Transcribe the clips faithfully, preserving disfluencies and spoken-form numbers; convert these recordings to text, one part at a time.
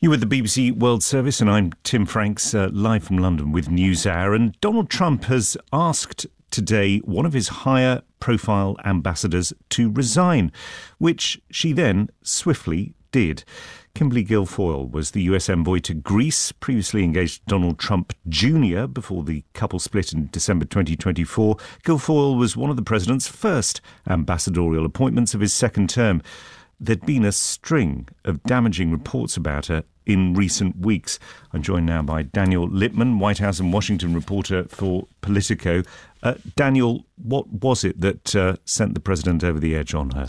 You're with the B B C World Service, and I'm Tim Franks, uh, live from London with NewsHour. And Donald Trump has asked today one of his higher profile ambassadors to resign, which she then swiftly did. Kimberly Guilfoyle was the U S envoy to Greece, previously engaged Donald Trump Junior before the couple split in December twenty twenty-four. Guilfoyle was one of the president's first ambassadorial appointments of his second term. There'd been a string of damaging reports about her in recent weeks. I'm joined now by Daniel Lippman, White House and Washington reporter for Politico. Uh, Daniel, what was it that uh, sent the president over the edge on her?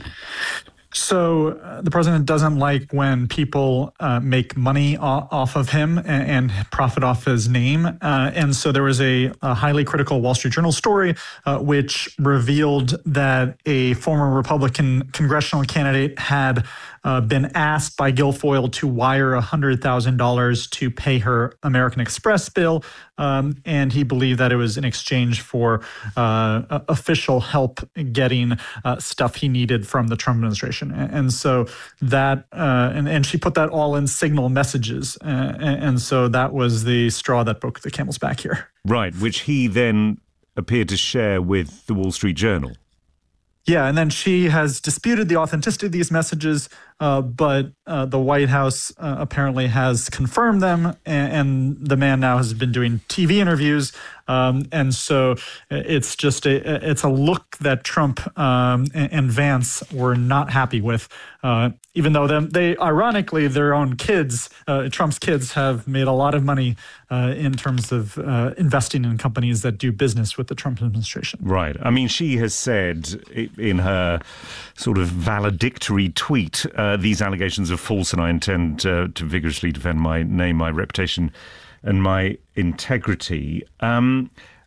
So uh, the president doesn't like when people uh, make money o- off of him and, and profit off his name. Uh, and so there was a, a highly critical Wall Street Journal story uh, which revealed that a former Republican congressional candidate had uh, been asked by Guilfoyle to wire one hundred thousand dollars to pay her American Express bill. Um, and he believed that it was in exchange for uh, official help getting uh, stuff he needed from the Trump administration. And so that, uh, and, and she put that all in signal messages. Uh, and so that was the straw that broke the camel's back here. Right, which he then appeared to share with the Wall Street Journal. Yeah, and then she has disputed the authenticity of these messages, uh, but uh, the White House uh, apparently has confirmed them, and, and the man now has been doing T V interviews, um, and so it's just a it's a look that Trump um, and, and Vance were not happy with, uh, even though them they ironically their own kids, uh, Trump's kids, have made a lot of money uh, in terms of uh, investing in companies that do business with the Trump administration. Right. I mean, she has said in her sort of valedictory tweet, uh, these allegations are false and I intend uh, to vigorously defend my name, my reputation and my integrity. Um,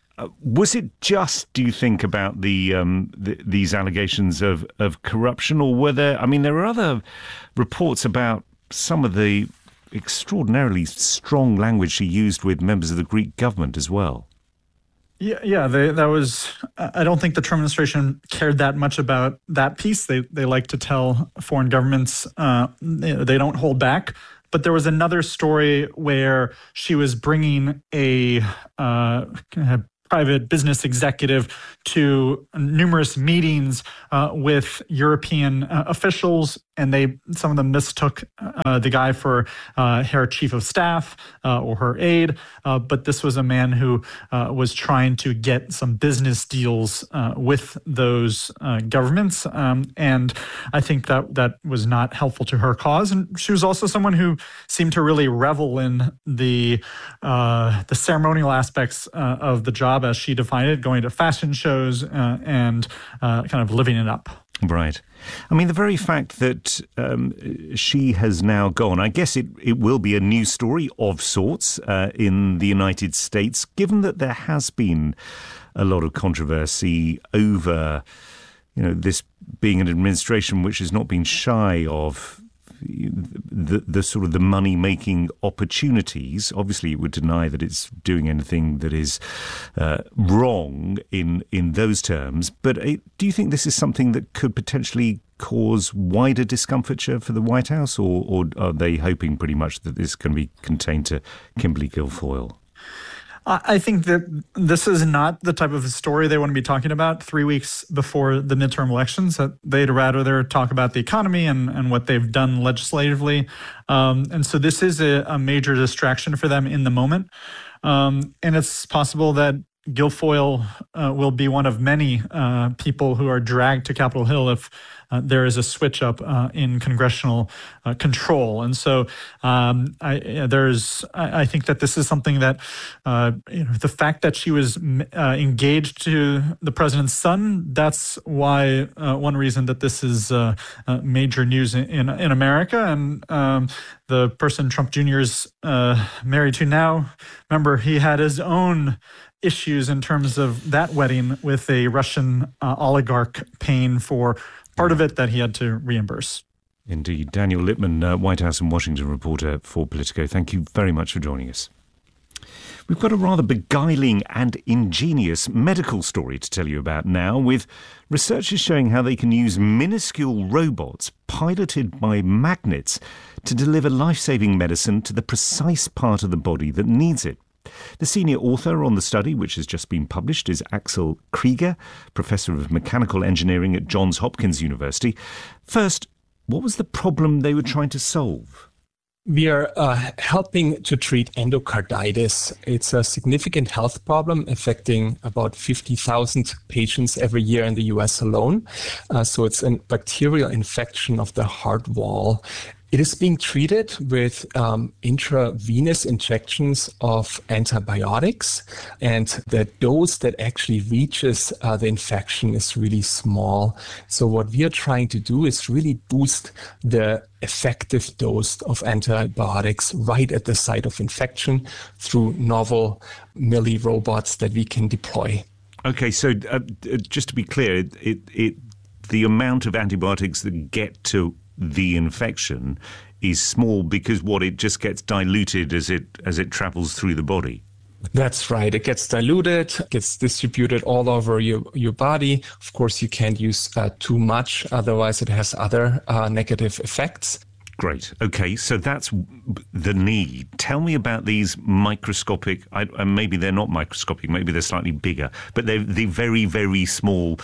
was it just, do you think, about the, um, the these allegations of, of corruption, or were there, I mean, there are other reports about some of the extraordinarily strong language she used with members of the Greek government as well? Yeah, yeah, they, that was, I don't think the Trump administration cared that much about that piece. They they like to tell foreign governments uh, they don't hold back. But there was another story where she was bringing a, uh, a private business executive to numerous meetings uh, with European uh, officials, and they some of them mistook uh, the guy for uh, her chief of staff uh, or her aide. Uh, but this was a man who uh, was trying to get some business deals uh, with those uh, governments, um, and I think that that was not helpful to her cause. And she was also someone who seemed to really revel in the uh, the ceremonial aspects uh, of the job, as she defined it, going to fashion shows uh, and uh, kind of living it up. Right. I mean, the very fact that um, she has now gone, I guess it, it will be a news story of sorts uh, in the United States, given that there has been a lot of controversy over, you know, this being an administration which has not been shy of the, the sort of the money-making opportunities. Obviously, it would deny that it's doing anything that is uh, wrong in in those terms. But it, do you think this is something that could potentially cause wider discomfiture for the White House, or, or are they hoping pretty much that this can be contained to Kimberly Guilfoyle? I think that this is not the type of story they want to be talking about three weeks before the midterm elections. That they'd rather talk about the economy and, and what they've done legislatively. Um, and so this is a, a major distraction for them in the moment. Um, and it's possible that Guilfoyle uh, will be one of many uh, people who are dragged to Capitol Hill if uh, there is a switch up uh, in congressional uh, control. And so um, I, there's, I, I think that this is something that, uh, you know, the fact that she was uh, engaged to the president's son, that's why uh, one reason that this is uh, uh, major news in, in, in America. And um, the person Trump Junior is uh, married to now, remember, he had his own issues in terms of that wedding with a Russian uh, oligarch paying for part of it that he had to reimburse. Indeed. Daniel Lippman, uh, White House and Washington reporter for Politico. Thank you very much for joining us. We've got a rather beguiling and ingenious medical story to tell you about now, with researchers showing how they can use minuscule robots piloted by magnets to deliver life-saving medicine to the precise part of the body that needs it. The senior author on the study, which has just been published, is Axel Krieger, Professor of Mechanical Engineering at Johns Hopkins University. First, what was the problem they were trying to solve? We are uh, helping to treat endocarditis. It's a significant health problem affecting about fifty thousand patients every year in the U S alone. Uh, so it's a bacterial infection of the heart wall. It is being treated with um, intravenous injections of antibiotics, and the dose that actually reaches uh, the infection is really small. So what we are trying to do is really boost the effective dose of antibiotics right at the site of infection through novel milli robots that we can deploy. Okay, so uh, just to be clear, it, it, it the amount of antibiotics that get to the infection is small because what it just gets diluted as it as it travels through the body. That's right. It gets diluted, gets distributed all over your, your body. Of course, you can't use uh, too much, otherwise it has other uh, negative effects. Great. Okay, so that's the need. Tell me about these microscopic, I, and maybe they're not microscopic, maybe they're slightly bigger, but they're the very, very small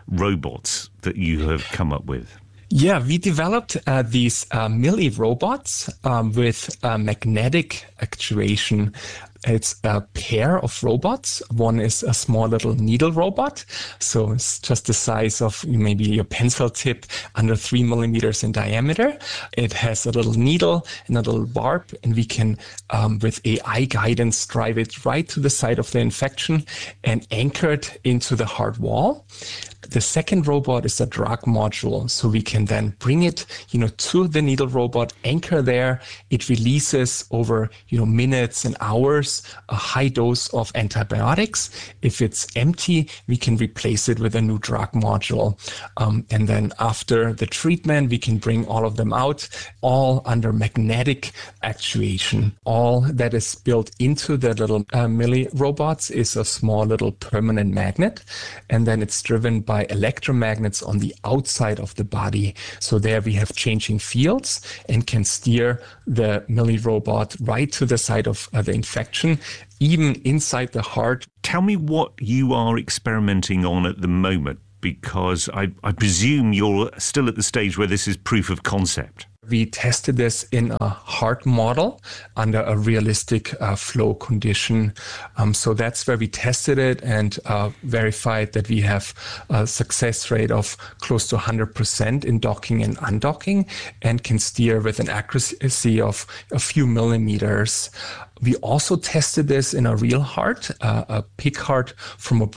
robots that you have come up with. Yeah, we developed uh, these uh, milli robots um, with uh, magnetic actuation. It's a pair of robots. One is a small little needle robot. So it's just the size of maybe your pencil tip, under three millimeters in diameter. It has a little needle and a little barb, and we can, um, with A I guidance, drive it right to the site of the infection and anchor it into the heart wall. The second robot is a drug module, so we can then bring it, you know, to the needle robot, anchor there. It releases over, you know, minutes and hours a high dose of antibiotics. If it's empty, we can replace it with a new drug module. Um, and then after the treatment, we can bring all of them out, all under magnetic actuation. All that is built into the little uh, milli robots is a small little permanent magnet, and then it's driven by by electromagnets on the outside of the body. So there we have changing fields and can steer the milli robot right to the site of uh, the infection, even inside the heart. Tell me what you are experimenting on at the moment, because I, I presume you're still at the stage where this is proof of concept. We tested this in a heart model under a realistic uh, flow condition. Um, so that's where we tested it and uh, verified that we have a success rate of close to one hundred percent in docking and undocking, and can steer with an accuracy of a few millimeters. We also tested this in a real heart, uh, a pig heart from a